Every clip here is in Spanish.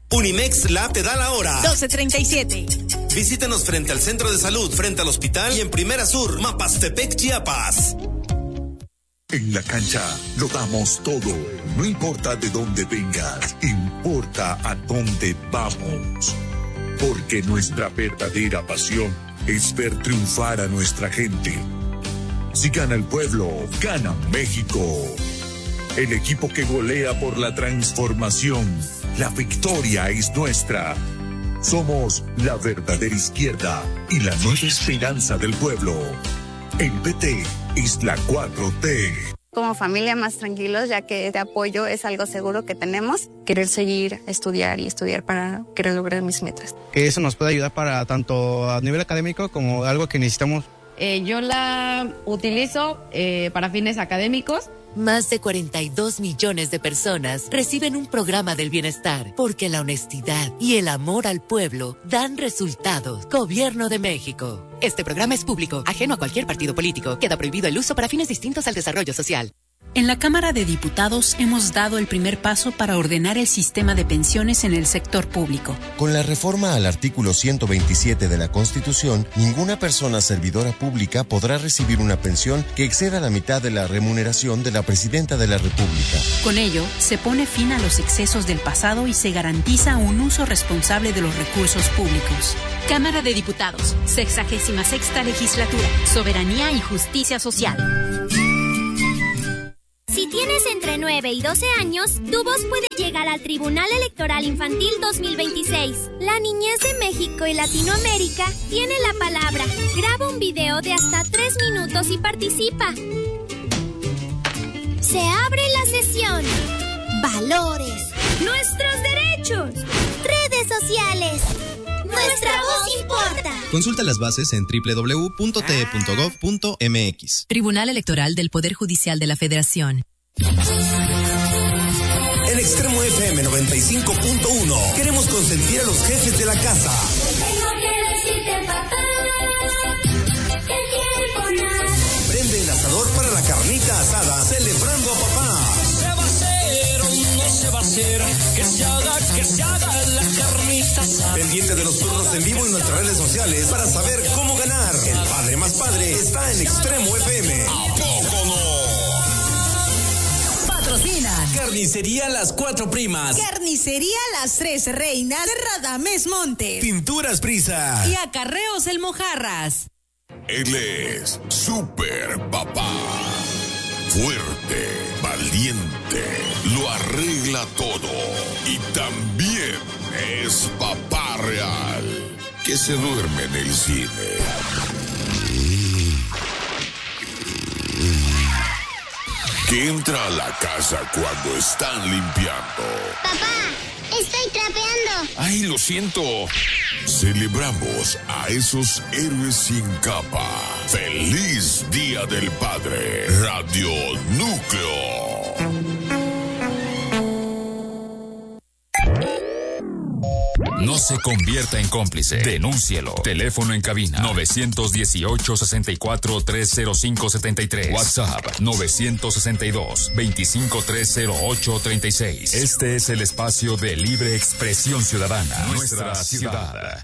Unimex Lab te da la hora. 12:37. Visítanos frente al Centro de Salud, frente al hospital y en Primera Sur, Mapastepec, Chiapas. En la cancha lo damos todo. No importa de dónde vengas, importa a dónde vamos. Porque nuestra verdadera pasión es ver triunfar a nuestra gente. Si gana el pueblo, gana México. El equipo que golea por la transformación. La victoria es nuestra. Somos la verdadera izquierda y la nueva esperanza del pueblo. El PT es la 4T. Como familia más tranquilos, ya que este apoyo es algo seguro que tenemos. Querer seguir, estudiar y estudiar para querer lograr mis metas. Que eso nos puede ayudar para tanto a nivel académico como algo que necesitamos. Yo la utilizo para fines académicos. Más de 42 millones de personas reciben un programa del bienestar porque la honestidad y el amor al pueblo dan resultados. Gobierno de México. Este programa es público, ajeno a cualquier partido político. Queda prohibido el uso para fines distintos al desarrollo social. En la Cámara de Diputados hemos dado el primer paso para ordenar el sistema de pensiones en el sector público. Con la reforma al artículo 127 de la Constitución, ninguna persona servidora pública podrá recibir una pensión que exceda la mitad de la remuneración de la Presidenta de la República. Con ello, se pone fin a los excesos del pasado y se garantiza un uso responsable de los recursos públicos. Cámara de Diputados, 66ª Legislatura, Soberanía y Justicia Social. Si tienes entre 9 y 12 años, tu voz puede llegar al Tribunal Electoral Infantil 2026. La niñez de México y Latinoamérica tiene la palabra. Graba un video de hasta 3 minutos y participa. Se abre la sesión. Valores. Nuestros derechos. Redes sociales. Nuestra voz importa. Consulta las bases en www.te.gov.mx. Tribunal Electoral del Poder Judicial de la Federación. En Extremo FM 95.1 queremos consentir a los jefes de la casa. Prende el asador para la carnita asada, celebrando a papá. Se va a hacer o no se va a hacer, que se haga la carnita asada. Pendiente de los turnos en vivo en nuestras redes sociales para saber cómo ganar. El padre más padre está en Extremo FM. ¿A poco no? Patrocina Carnicería Las Cuatro Primas, Carnicería Las Tres Reinas de Radames Montes, Pinturas Prisa y Acarreos El Mojarras. Él es Super Papá. Fuerte, valiente, lo arregla todo y también es papá real que se duerme en el cine. Que entra a la casa cuando están limpiando. Papá, estoy trapeando. Ay, lo siento. Celebramos a esos héroes sin capa. ¡Feliz Día del Padre! Radio Núcleo. No se convierta en cómplice. Denúncielo. Teléfono en cabina 918-64-305-73. WhatsApp 962-25-308-36. Este es el espacio de libre expresión ciudadana. Nuestra ciudad.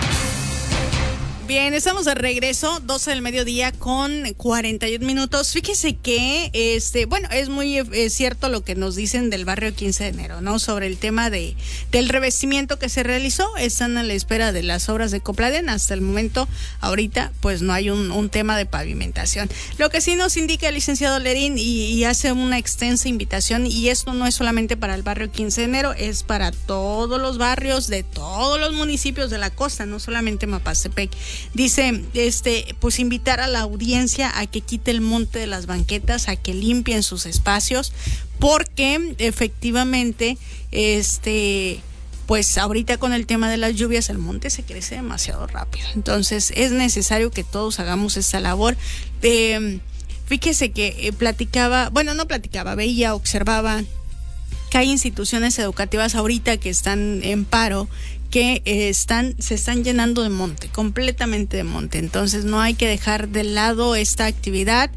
Bien, estamos de regreso, 12 del mediodía con 41 minutos. Fíjese que, es muy cierto lo que nos dicen del barrio 15 de enero, ¿no? Sobre el tema del revestimiento que se realizó. Están a la espera de las obras de Copladen. Hasta el momento, ahorita, pues no hay un tema de pavimentación. Lo que sí nos indica el licenciado Lerín y hace una extensa invitación, y esto no es solamente para el barrio 15 de enero, es para todos los barrios de todos los municipios de la costa, no solamente Mapastepec. Dice, pues invitar a la audiencia a que quite el monte de las banquetas, a que limpien sus espacios, porque efectivamente, pues ahorita con el tema de las lluvias el monte se crece demasiado rápido. Entonces es necesario que todos hagamos esta labor. Fíjese que observaba que hay instituciones educativas ahorita que están en paro, que se están llenando de monte, completamente de monte. Entonces no hay que dejar de lado esta actividad.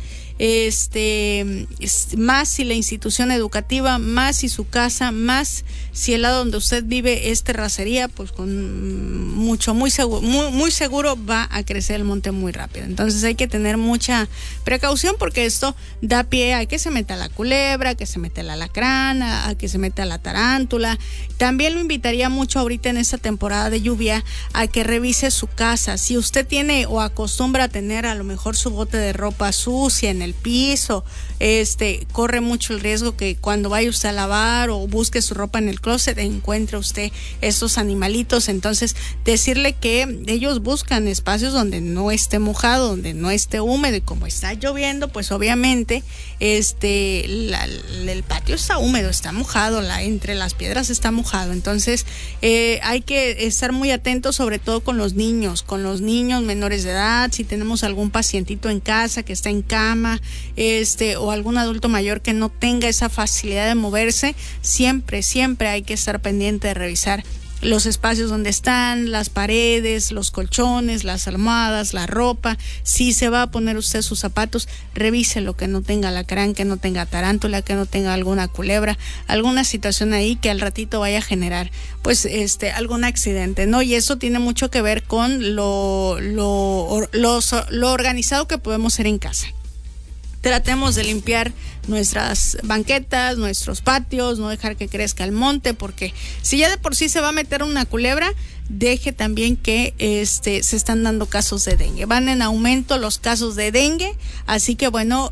Más si la institución educativa, más si su casa, más si el lado donde usted vive es terracería, pues con muy seguro va a crecer el monte muy rápido. Entonces hay que tener mucha precaución, porque esto da pie a que se meta la culebra, a que se meta el alacrán, a que se meta la tarántula. También lo invitaría mucho ahorita en esta temporada de lluvia a que revise su casa. Si usted tiene o acostumbra a tener a lo mejor su bote de ropa sucia en el piso, corre mucho el riesgo que cuando vaya usted a lavar o busque su ropa en el closet encuentre usted estos animalitos. Entonces decirle que ellos buscan espacios donde no esté mojado, donde no esté húmedo, y como está lloviendo, pues obviamente el patio está húmedo, está mojado, entre las piedras está mojado. Entonces hay que estar muy atentos, sobre todo con los niños menores de edad. Si tenemos algún pacientito en casa que está en cama, o algún adulto mayor que no tenga esa facilidad de moverse, siempre hay que estar pendiente de revisar los espacios donde están, las paredes, los colchones, las almohadas, la ropa. Si se va a poner usted sus zapatos, revíselo, que no tenga alacrán, que no tenga tarántula, que no tenga alguna culebra, alguna situación ahí que al ratito vaya a generar pues algún accidente, ¿no? Y eso tiene mucho que ver con lo organizado que podemos ser en casa. Tratemos de limpiar nuestras banquetas, nuestros patios, no dejar que crezca el monte, porque si ya de por sí se va a meter una culebra, deje también que se están dando casos de dengue. Van en aumento los casos de dengue, así que bueno,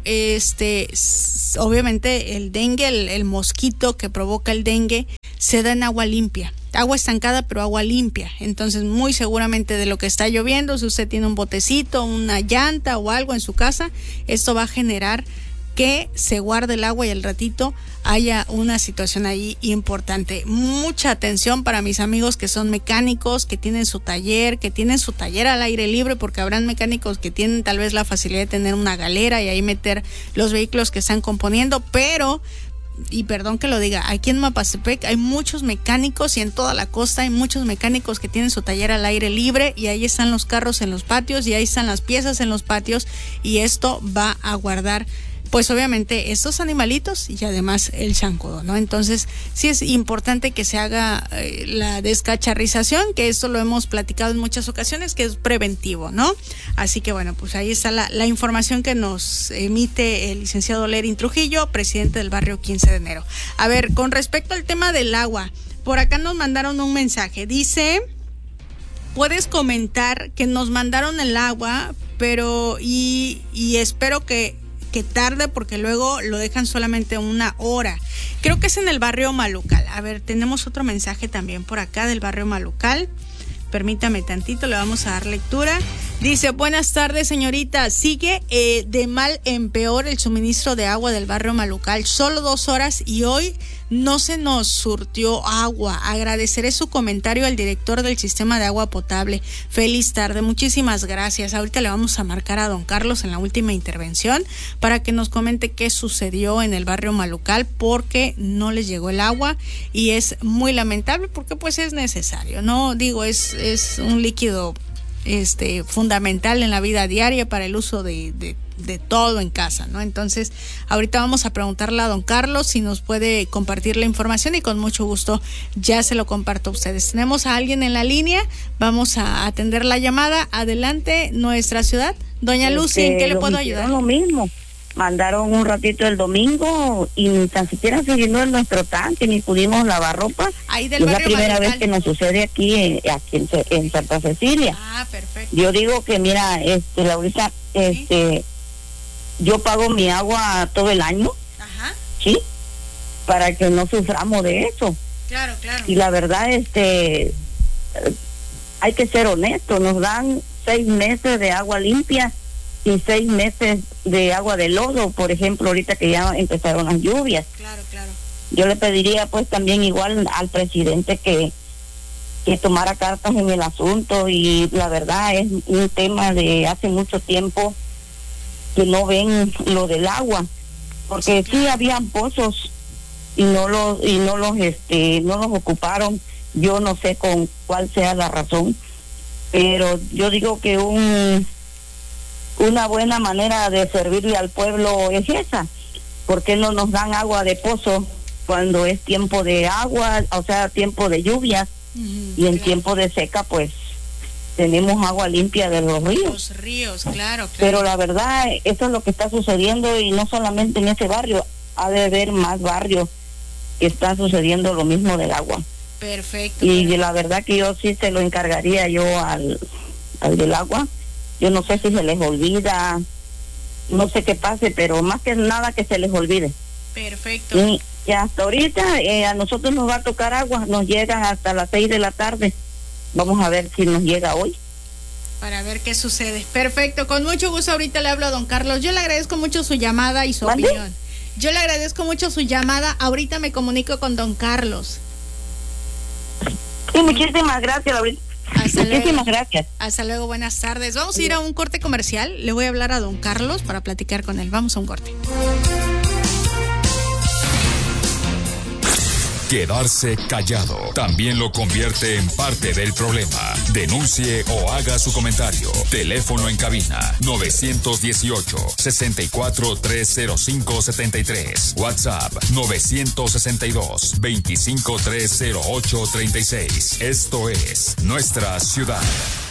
obviamente el dengue, el mosquito que provoca el dengue, se da en agua limpia. Agua estancada, pero agua limpia. Entonces, muy seguramente de lo que está lloviendo, si usted tiene un botecito, una llanta o algo en su casa, esto va a generar que se guarde el agua y al ratito haya una situación ahí importante. Mucha atención para mis amigos que son mecánicos, que tienen su taller al aire libre, porque habrán mecánicos que tienen tal vez la facilidad de tener una galera y ahí meter los vehículos que están componiendo, pero... Y perdón que lo diga, aquí en Mapastepec hay muchos mecánicos, y en toda la costa hay muchos mecánicos que tienen su taller al aire libre, y ahí están los carros en los patios y ahí están las piezas en los patios, y esto va a guardar pues obviamente estos animalitos y además el zancudo, ¿no? Entonces sí es importante que se haga la descacharrización, que esto lo hemos platicado en muchas ocasiones, que es preventivo, ¿no? Así que bueno, pues ahí está la información que nos emite el licenciado Lerín Trujillo, presidente del barrio 15 de enero. A ver, con respecto al tema del agua, por acá nos mandaron un mensaje, dice... Puedes comentar que nos mandaron el agua, pero y espero que tarde, porque luego lo dejan solamente 1 hora. Creo que es en el barrio Malucal. A ver, tenemos otro mensaje también por acá del barrio Malucal. Permítame tantito, le vamos a dar lectura. Dice, buenas tardes, señorita. Sigue de mal en peor el suministro de agua del barrio Malucal. Solo 2 horas y hoy no se nos surtió agua. Agradeceré su comentario al director del sistema de agua potable. Feliz tarde, muchísimas gracias. Ahorita le vamos a marcar a don Carlos en la última intervención para que nos comente qué sucedió en el barrio Malucal, porque no les llegó el agua y es muy lamentable, porque pues es necesario, ¿no? Digo, es un líquido fundamental en la vida diaria para el uso de todo en casa, ¿no? Entonces, ahorita vamos a preguntarle a don Carlos si nos puede compartir la información y con mucho gusto ya se lo comparto a ustedes. Tenemos a alguien en la línea, vamos a atender la llamada. Adelante, nuestra ciudad. Doña Lucy, ¿en qué le puedo ayudar? Lo mismo. Mandaron un ratito el domingo y ni tan siquiera se llenó en nuestro tanque, ni pudimos lavar ropa. Ahí del es la primera Malucal. vez que nos sucede aquí en Santa Cecilia. Ah, perfecto. Yo digo que mira, Laurita, yo pago mi agua todo el año. Ajá. ¿Sí? Para que no suframos de eso. Claro, claro. Y la verdad, hay que ser honestos, nos dan 6 meses de agua limpia y 6 meses de agua de lodo, por ejemplo, ahorita que ya empezaron las lluvias. Claro, claro. Yo le pediría pues también igual al presidente que tomara cartas en el asunto, y la verdad es un tema de hace mucho tiempo que no ven lo del agua, porque sí habían pozos y no los ocuparon, Yo no sé con cuál sea la razón, pero yo digo que una buena manera de servirle al pueblo es esa. ¿Por qué no nos dan agua de pozo cuando es tiempo de agua, o sea, tiempo de lluvia, y en tiempo de seca, pues tenemos agua limpia de los ríos? Los ríos, claro. Pero la verdad, eso es lo que está sucediendo, y no solamente en ese barrio, ha de haber más barrios que están sucediendo lo mismo del agua. Perfecto. Y la verdad que yo sí se lo encargaría yo al del agua. Yo no sé si se les olvida, no sé qué pase, pero más que nada que se les olvide. Perfecto. Y hasta ahorita a nosotros nos va a tocar agua, nos llegan hasta las 6 de la tarde. Vamos a ver si nos llega hoy. Para ver qué sucede. Perfecto, con mucho gusto ahorita le hablo a don Carlos. Yo le agradezco mucho su llamada y su opinión. Yo le agradezco mucho su llamada. Ahorita me comunico con don Carlos. Sí, muchísimas gracias, Laurita. Muchísimas gracias. Hasta luego, buenas tardes. Vamos a ir a un corte comercial. Le voy a hablar a don Carlos para platicar con él. Vamos a un corte. Quedarse callado también lo convierte en parte del problema. Denuncie o haga su comentario. Teléfono en cabina 918-64-305-73. WhatsApp 962-25-308-36. Esto es Nuestra Ciudad.